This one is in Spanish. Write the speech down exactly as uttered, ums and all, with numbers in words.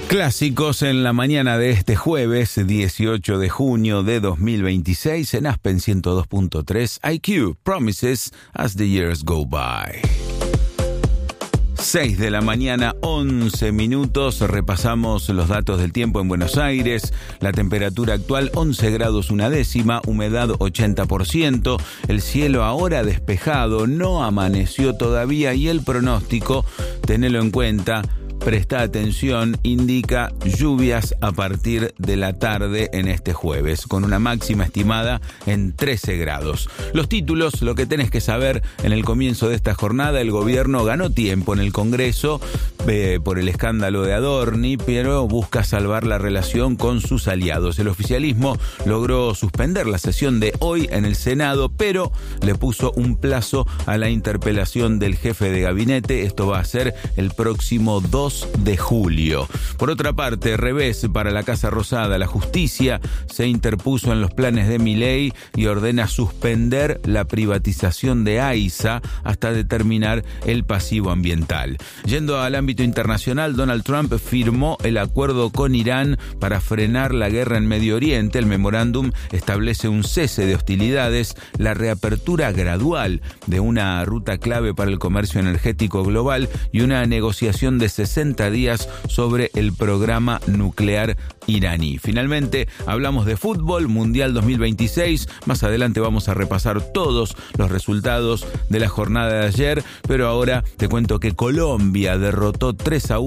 Clásicos en la mañana de este jueves dieciocho de junio de dos mil veintiséis en Aspen ciento dos punto tres. I Q Promises as the years go by. seis de la mañana, once minutos. Repasamos los datos del tiempo en Buenos Aires. La temperatura actual once grados una décima, humedad ochenta por ciento. El cielo ahora despejado, no amaneció todavía y el pronóstico, tenelo en cuenta, presta atención, indica lluvias a partir de la tarde en este jueves, con una máxima estimada en trece grados. Los títulos, lo que tenés que saber en el comienzo de esta jornada: el gobierno ganó tiempo en el Congreso eh, por el escándalo de Adorni, pero busca salvar la relación con sus aliados. El oficialismo logró suspender la sesión de hoy en el Senado, pero le puso un plazo a la interpelación del jefe de gabinete. Esto va a ser el próximo dos de julio. Por otra parte, revés para la Casa Rosada. La justicia se interpuso en los planes de Milei y ordena suspender la privatización de AISA hasta determinar el pasivo ambiental. Yendo al ámbito internacional, Donald Trump firmó el acuerdo con Irán para frenar la guerra en Medio Oriente. El memorándum establece un cese de hostilidades, la reapertura gradual de una ruta clave para el comercio energético global y una negociación de sesenta días sobre el programa nuclear iraní. Finalmente, hablamos de fútbol, Mundial dos mil veintiséis. Más adelante vamos a repasar todos los resultados de la jornada de ayer, pero ahora te cuento que Colombia derrotó tres a uno